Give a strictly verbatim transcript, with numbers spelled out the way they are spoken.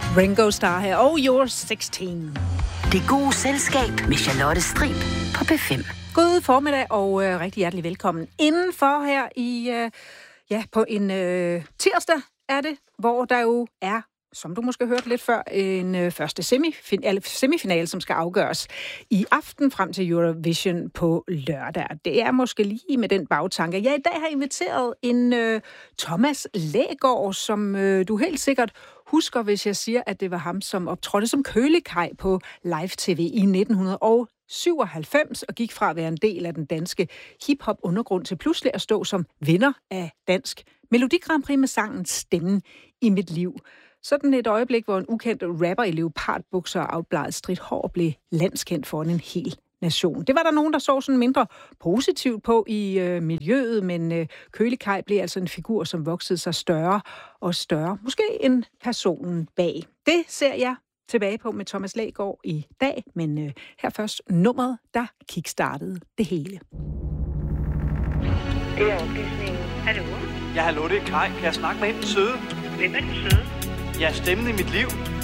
Ringo Starr her, og You're seksten. Det gode selskab med Charlotte Strib på P fem. God formiddag og øh, rigtig hjertelig velkommen indenfor her i, øh, ja, på en øh, tirsdag er det, hvor der jo er, som du måske hørte lidt før, en øh, første semifin- semifinale, som skal afgøres i aften frem til Eurovision på lørdag. Det er måske lige med den bagtanke. Jeg i dag har inviteret en øh, Thomas Lægaard, som øh, du helt sikkert husker, hvis jeg siger, at det var ham, som optrådte som kølekaj på live-tv i nitten syvoghalvfems og gik fra at være en del af den danske hip-hop-undergrund til pludselig at stå som vinder af Dansk Melodi Grand Prix med sangen Stemmen i mit liv. Sådan et øjeblik, hvor en ukendt rapper i leopardbukser og afbladet stridt hår blev landskendt for en hel nation. Det var der nogen, der så sådan mindre positivt på i øh, miljøet, men øh, Kølekaj blev altså en figur, som voksede sig større og større. Måske en personen bag. Det ser jeg tilbage på med Thomas Lægaard i dag, men øh, her først nummeret, der kickstartede det hele. Det er oplysningen. Hallo? Ja, hallo, det er Kaj. Kan jeg snakke med hende, søde? Hvem er den søde? Ja, stemmen i mit liv.